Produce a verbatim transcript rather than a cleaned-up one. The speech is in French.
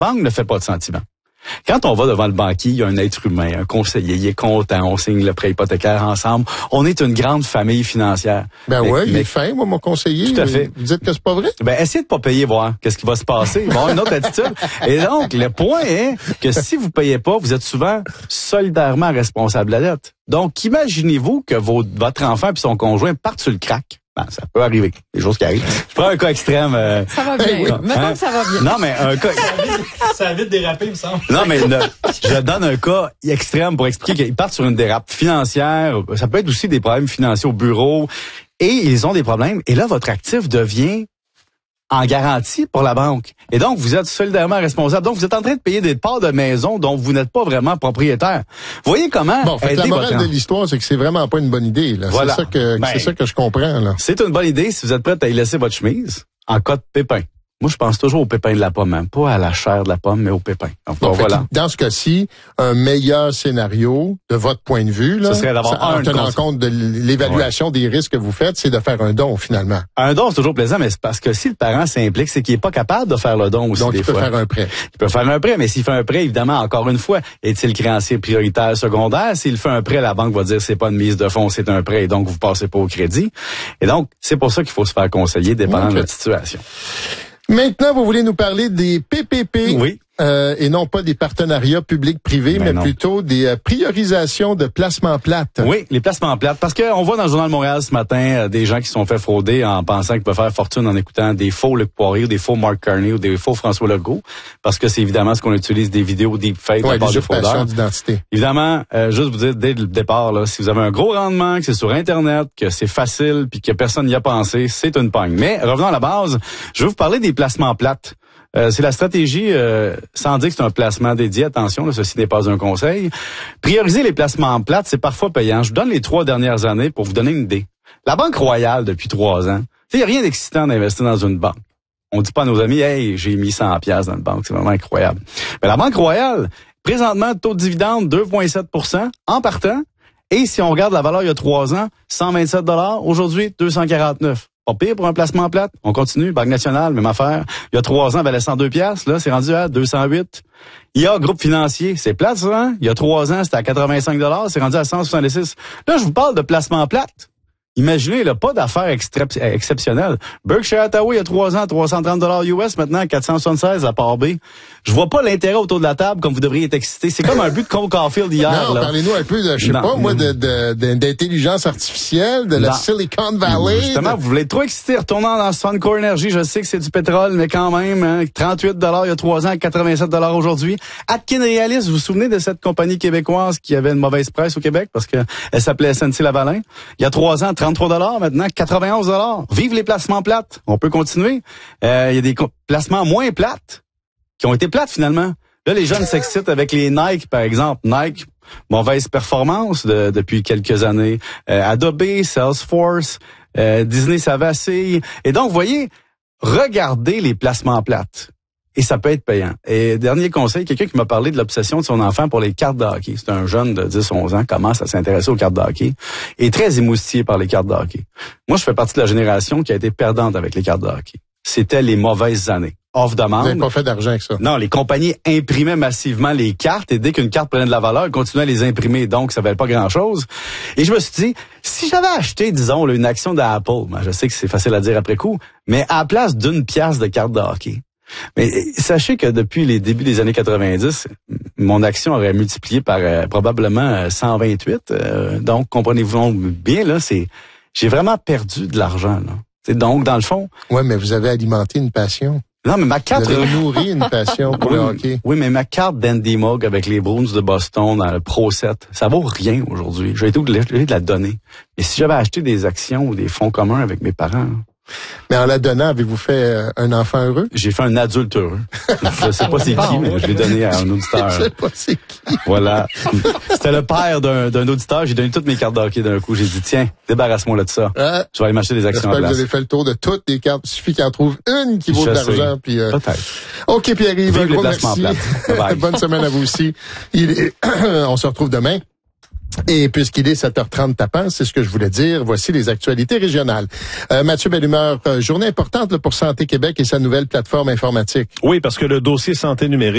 Banque ne fait pas de sentiments. Quand on va devant le banquier, il y a un être humain, un conseiller, il est content, on signe le prêt hypothécaire ensemble. On est une grande famille financière. Ben mais, ouais, il mais, est fin, moi, mon conseiller. Tout à fait. Vous dites que c'est pas vrai? Ben, essayez de pas payer, voir qu'est-ce qui va se passer. Il va y avoir une autre attitude. Et donc, le point est que si vous payez pas, vous êtes souvent solidairement responsable de la dette. Donc, imaginez-vous que vos, votre enfant et son conjoint partent sur le crack. Ben, ça peut arriver. Des choses qui arrivent. Je prends un cas extrême. Euh, ça va bien. Hey, oui. Mettons hein? que ça va bien. Non, mais un cas... Ça a vite dérapé, il me semble. Non, mais le, je donne un cas extrême pour expliquer qu'ils partent sur une dérape financière. Ça peut être aussi des problèmes financiers au bureau. Et ils ont des problèmes. Et là, votre actif devient en garantie pour la banque. Et donc, vous êtes solidairement responsable. Donc, vous êtes en train de payer des parts de maison dont vous n'êtes pas vraiment propriétaire. Vous voyez comment bon, fait aider la morale votre... de l'histoire, c'est que c'est vraiment pas une bonne idée. Là. Voilà. C'est ça que ben, c'est ça que je comprends. Là. C'est une bonne idée si vous êtes prête à y laisser votre chemise en cas de pépin. Moi, je pense toujours au pépin de la pomme, hein. Pas à la chair de la pomme, mais au pépin. Donc, bon, voilà. Dans ce cas-ci, un meilleur scénario, de votre point de vue, là, ce serait d'avoir ça, un en tenant compte de l'évaluation ouais. des risques que vous faites, c'est de faire un don, finalement. Un don, c'est toujours plaisant, mais c'est parce que si le parent s'implique, c'est qu'il est pas capable de faire le don aussi. Donc, des il peut fois. faire un prêt. Il peut faire un prêt, mais s'il fait un prêt, évidemment, encore une fois, est-il créancier prioritaire secondaire? S'il fait un prêt, la banque va dire c'est pas une mise de fonds, c'est un prêt, et donc vous passez pas au crédit. Et donc, c'est pour ça qu'il faut se faire conseiller, dépendant okay. de votre situation. Maintenant, vous voulez nous parler des P P P. Oui. Euh, et non pas des partenariats publics-privés, mais, mais plutôt des euh, priorisations de placements plates. Oui, les placements plates. Parce que on voit dans le Journal de Montréal ce matin euh, des gens qui se sont fait frauder en pensant qu'ils peuvent faire fortune en écoutant des faux Luc Poirier ou des faux Mark Carney ou des faux François Legault. Parce que c'est évidemment ce qu'on utilise des vidéos deepfake ouais, de part des fraudeurs. d'identité. Évidemment, euh, juste vous dire dès le départ, là, si vous avez un gros rendement, que c'est sur Internet, que c'est facile, puis que personne n'y a pensé, c'est une pogne. Mais revenons à la base, je vais vous parler des placements plates. Euh, c'est la stratégie, euh, sans dire que c'est un placement dédié, attention, là, ceci n'est pas un conseil. Prioriser les placements plates, c'est parfois payant. Je vous donne les trois dernières années pour vous donner une idée. La Banque Royale, depuis trois ans, il n'y a rien d'excitant d'investir dans une banque. On dit pas à nos amis, « Hey, j'ai mis cent piastres dans une banque. » C'est vraiment incroyable. Mais la Banque Royale, présentement, taux de dividende deux virgule sept pour cent en partant. Et si on regarde la valeur il y a trois ans, cent vingt-sept dollars, aujourd'hui, deux cent quarante-neuf. Pas pire pour un placement plate. On continue. Banque nationale, même affaire. Il y a trois ans, elle valait cent deux piastres. Là, c'est rendu à deux cent huit. Il y a Groupe Financier. C'est plate, ça, hein? Il y a trois ans, c'était à quatre-vingt-cinq dollars. C'est rendu à cent soixante-six. Là, je vous parle de placement plate. Imaginez, là, pas d'affaires extra- exceptionnelles. Berkshire Hathaway, il y a trois ans, trois cent trente dollars U S, maintenant, quatre cent soixante-seize à part B. Je vois pas l'intérêt autour de la table comme vous devriez être excité. C'est comme un but de Cole Caulfield hier. Non, là. parlez-nous un peu de, je sais non, pas, moi, de, de, de, d'intelligence artificielle, de non. la Silicon Valley. Justement, de... vous voulez être trop excité, retournant dans Suncor Energy, je sais que c'est du pétrole, mais quand même, hein, trente-huit dollars il y a trois ans, quatre-vingt-sept dollars aujourd'hui. Atkin Realis, vous vous souvenez de cette compagnie québécoise qui avait une mauvaise presse au Québec parce que elle s'appelait S N C Lavalin? Il y a trois ans, trente-trois dollars, maintenant, quatre-vingt-onze dollars. Vive les placements plates. On peut continuer. Euh, il y a des co- placements moins plates qui ont été plates finalement. Là, les jeunes s'excitent avec les Nike, par exemple. Nike, mauvaise performance de, depuis quelques années. Euh, Adobe, Salesforce, euh, Disney, ça vacille. Et donc, vous voyez, regardez les placements plates. Et ça peut être payant. Et dernier conseil, quelqu'un qui m'a parlé de l'obsession de son enfant pour les cartes de hockey. C'est un jeune de dix onze ans, commence à s'intéresser aux cartes de hockey. Et très émoustillé par les cartes de hockey. Moi, je fais partie de la génération qui a été perdante avec les cartes de hockey. C'était les mauvaises années. Off-demande. Vous n'avez pas fait d'argent avec ça. Non, les compagnies imprimaient massivement les cartes et dès qu'une carte prenait de la valeur, elles continuaient à les imprimer. Donc, ça valait pas grand-chose. Et je me suis dit, si j'avais acheté, disons, là, une action d'Apple, ben, je sais que c'est facile à dire après coup, mais à la place d'une pièce de carte de hockey. Mais sachez que depuis les débuts des années quatre-vingt-dix, mon action aurait multiplié par euh, probablement cent vingt-huit. Euh, donc, comprenez-vous bien, là, c'est j'ai vraiment perdu de l'argent. Là. C'est donc, dans le fond... Ouais, mais vous avez alimenté une passion. Non, mais ma carte... Vous avez nourri une passion pour oui, le hockey. Oui, mais ma carte d'Andy Mugg avec les Bruins de Boston dans le Pro sept, ça vaut rien aujourd'hui. J'ai été obligé de la donner. Et si j'avais acheté des actions ou des fonds communs avec mes parents... Mais en la donnant, avez-vous fait euh, un enfant heureux? J'ai fait un adulte heureux. Je sais pas c'est qui, mais je l'ai donné à un auditeur. Je sais pas c'est qui. Voilà. C'était le père d'un, d'un auditeur. J'ai donné toutes mes cartes de hockey d'un coup. J'ai dit, tiens, débarrasse-moi là de ça. Euh, je vais aller m'acheter des actions en place. J'espère que vous avez fait le tour de toutes les cartes. Il suffit qu'il en trouve une qui vaut je de l'argent. Puis, euh... Peut-être. OK, Pierre-Yves, un gros merci. Bye. Bonne semaine à vous aussi. Il est... On se retrouve demain. Et puisqu'il est sept heures trente tapant, c'est ce que je voulais dire. Voici les actualités régionales. Euh, Mathieu Bellumeur, euh, journée importante là, pour Santé Québec et sa nouvelle plateforme informatique. Oui, parce que le dossier santé numérique